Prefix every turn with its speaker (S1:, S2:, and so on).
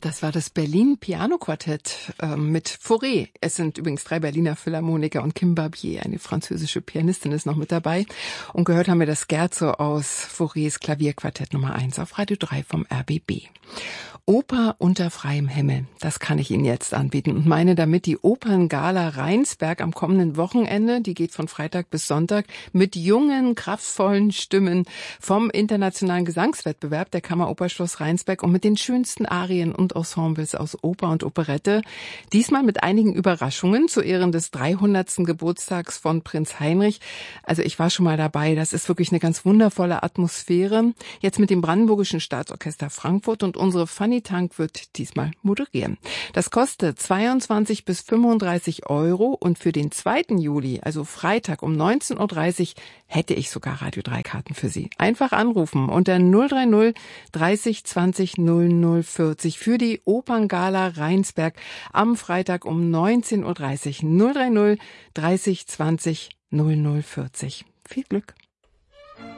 S1: Das war das Berlin Piano Quartett mit Fauré. Es sind übrigens 3 Berliner Philharmoniker und Kim Barbier, eine französische Pianistin, ist noch mit dabei. Und gehört haben wir das Scherzo aus Faurés Klavierquartett Nummer 1 auf Radio 3 vom RBB. Oper unter freiem Himmel, das kann ich Ihnen jetzt anbieten und meine damit die Operngala Rheinsberg am kommenden Wochenende, die geht von Freitag bis Sonntag, mit jungen, kraftvollen Stimmen vom internationalen Gesangswettbewerb der Kammeroper Schloss Rheinsberg und mit den schönsten Arien und Ensembles aus Oper und Operette. Diesmal mit einigen Überraschungen zu Ehren des 300. Geburtstags von Prinz Heinrich. Also ich war schon mal dabei, das ist wirklich eine ganz wundervolle Atmosphäre. Jetzt mit dem Brandenburgischen Staatsorchester Frankfurt und unsere Fanny Tank wird diesmal moderieren. Das kostet 22 bis 35 Euro und für den 2. Juli, also Freitag um 19.30 Uhr, hätte ich sogar Radio 3 Karten für Sie. Einfach anrufen unter 030 30 20 00 40 für die Operngala Rheinsberg am Freitag um 19.30 Uhr. 030 30 20 00 40. Viel Glück!